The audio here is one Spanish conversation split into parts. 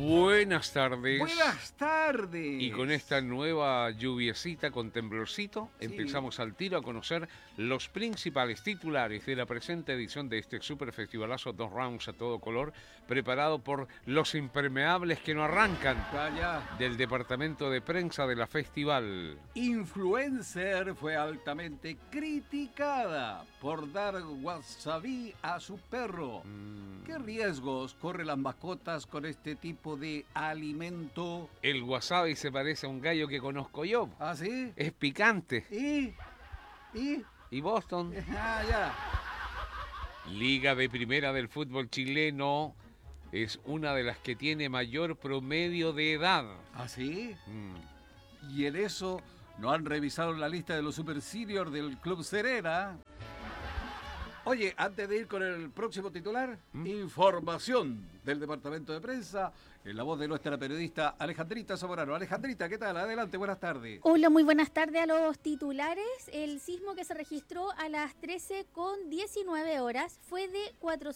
Buenas tardes. Buenas tardes. Y con esta nueva lluviecita con temblorcito, empezamos al tiro a conocer los principales titulares de la presente edición de este super festivalazo 2 rounds a todo color, preparado por los impermeables que no arrancan del departamento de prensa de la festival. Influencer fue altamente criticada por dar wasabi a su perro. ¿Qué riesgos corren las mascotas con este tipo de alimento? El wasabi se parece a un gallo que conozco yo. ¿Ah, sí? Es picante. ¿Y? ¿Y Boston? Ya. Liga de Primera del fútbol chileno es una de las que tiene mayor promedio de edad. ¿Ah, sí? Y en eso no han revisado la lista de los super senior del Club Serena. Oye, antes de ir con el próximo titular, información del departamento de prensa en la voz de nuestra periodista Alejandrita Zamorano. Alejandrita, ¿qué tal? Adelante, buenas tardes. Hola, muy buenas tardes a los titulares. El sismo que se registró a las 13:19 horas fue de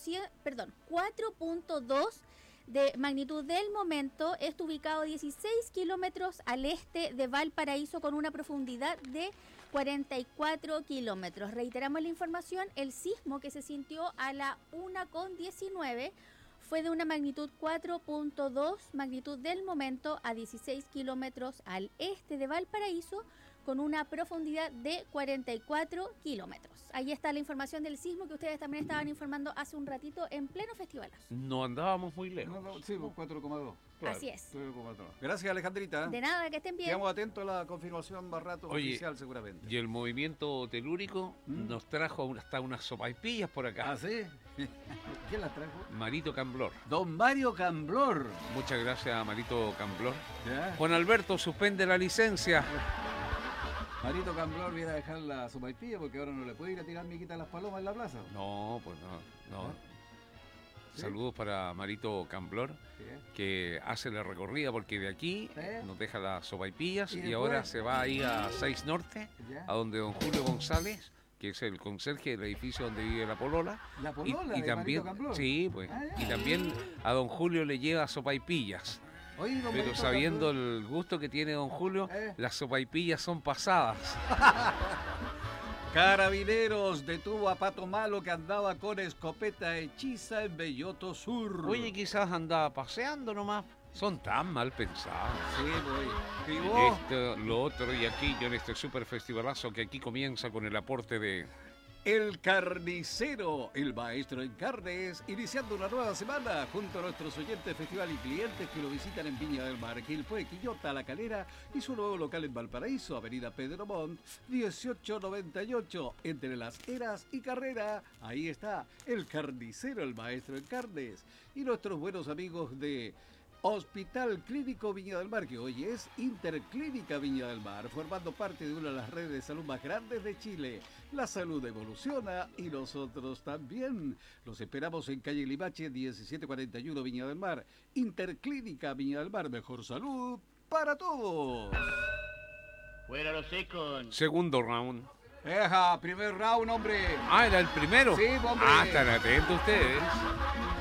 4.2 de magnitud del momento. Está ubicado 16 kilómetros al este de Valparaíso con una profundidad de 44 kilómetros. Reiteramos la información, el sismo que se sintió a la 1:19 fue de una magnitud 4.2, magnitud del momento a 16 kilómetros al este de Valparaíso con una profundidad de 44 kilómetros. Ahí está la información del sismo que ustedes también estaban informando hace un ratito en pleno festivalazo. No andábamos muy lejos. Sí, 4,2. Claro. Así es. Gracias, Alejandrita. De nada, que estén bien. Quedamos atentos a la confirmación más rato oficial seguramente. Y el movimiento telúrico nos trajo hasta unas sopaipillas por acá. ¿Ah, sí? ¿Quién las trajo? Marito Camblor. Don Mario Camblor. Muchas gracias a Marito Camblor. ¿Ya? Juan Alberto suspende la licencia. Marito Camblor viene a dejar la sopaipilla porque ahora no le puede ir a tirar miquita a las palomas en la plaza. No, pues no. ¿Sí? Saludos para Marito Camblor, que hace la recorrida porque de aquí nos deja las sopaipillas y ahora se va ahí a 6 Norte, a donde don Julio González, que es el conserje del edificio donde vive la polola. ¿La polola y de también, Marito Camblor? sí, pues. Y también a don Julio le lleva sopaipillas. Oye, don Pero Marito sabiendo Camblor, el gusto que tiene don Julio, las sopaipillas son pasadas. Carabineros detuvo a Pato Malo que andaba con escopeta hechiza en Belloto Sur. Oye, quizás andaba paseando nomás. Son tan mal pensados. Sí, pues. ¿Y vos? Esto, lo otro y aquí, yo en este super festivalazo que aquí comienza con el aporte de... El Carnicero, el maestro en carnes, iniciando una nueva semana junto a nuestros oyentes de festival y clientes que lo visitan en Viña del Mar, Quilpué, Quillota, La Calera y su nuevo local en Valparaíso, Avenida Pedro Montt, 1898, entre Las Heras y Carrera. Ahí está, el Carnicero, el maestro en carnes. Y nuestros buenos amigos de Hospital Clínico Viña del Mar, que hoy es Interclínica Viña del Mar, formando parte de una de las redes de salud más grandes de Chile. La salud evoluciona y nosotros también. Los esperamos en calle Limache 1741 Viña del Mar. Interclínica Viña del Mar, mejor salud para todos. Fuera los secos. Segundo round. Primer round, hombre. Ah, ¿era el primero? Sí, hombre. Ah, están atentos ustedes.